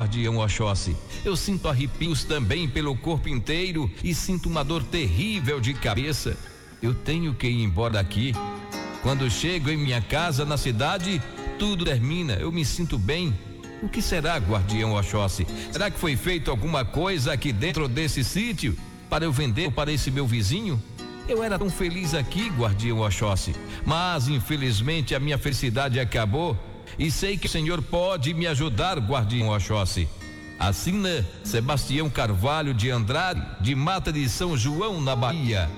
guardião Oxóssi. Eu sinto arrepios também pelo corpo inteiro e sinto uma dor terrível de cabeça. Eu tenho que ir embora daqui. Quando chego em minha casa na cidade, tudo termina, eu me sinto bem. O que será, guardião Oxóssi? Será que foi feito alguma coisa aqui dentro desse sítio para eu vender para esse meu vizinho? Eu era tão feliz aqui, guardião Oxóssi, mas infelizmente a minha felicidade acabou e sei que o senhor pode me ajudar, guardião Oxóssi. Assina Sebastião Carvalho de Andrade, de Mata de São João, na Bahia.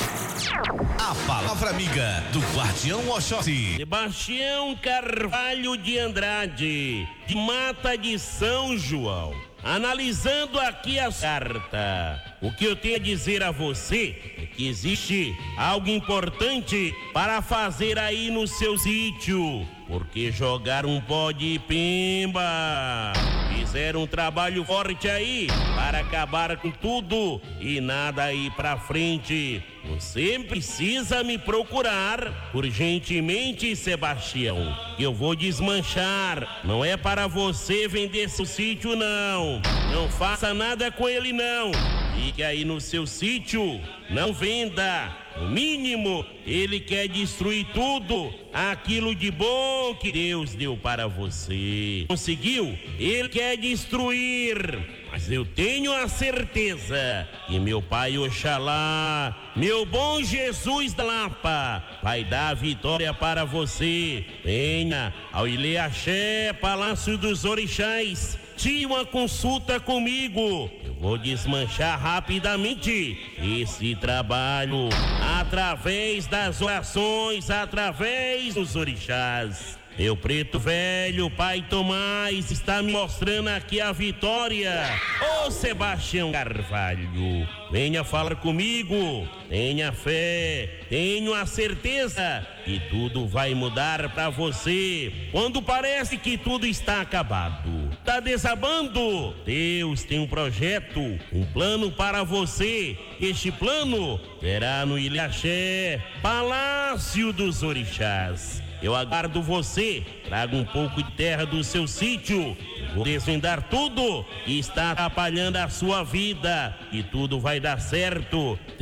A palavra amiga do guardião Oxóssi. Sebastião Carvalho de Andrade, de Mata de São João. Analisando aqui a carta, o que eu tenho a dizer a você é que existe algo importante para fazer aí no seu sítio, porque jogar um pó de pimba. Fizeram um trabalho forte aí para acabar com tudo e nada aí pra frente. Você precisa me procurar urgentemente, Sebastião. Eu vou desmanchar. Não é para você vender seu sítio, não. Não faça nada com ele, não. Fique aí no seu sítio. Não venda. No mínimo, ele quer destruir tudo aquilo de bom que Deus deu para você. Conseguiu? Ele quer destruir. Mas eu tenho a certeza que meu pai Oxalá, meu bom Jesus da Lapa, vai dar a vitória para você. Venha ao Ilê Axé, Palácio dos Orixás. Tire uma consulta comigo. Eu vou desmanchar rapidamente esse trabalho através das orações, através dos orixás. Meu preto velho, pai Tomás, está me mostrando aqui a vitória. Ô Sebastião Carvalho, venha falar comigo, tenha fé, tenho a certeza que tudo vai mudar para você. Quando parece que tudo está acabado, está desabando, Deus tem um projeto, um plano para você. Este plano será no Ilê Axé, Palácio dos Orixás. Eu aguardo você, traga um pouco de terra do seu sítio. Eu vou desvendar tudo que está atrapalhando a sua vida e tudo vai dar certo.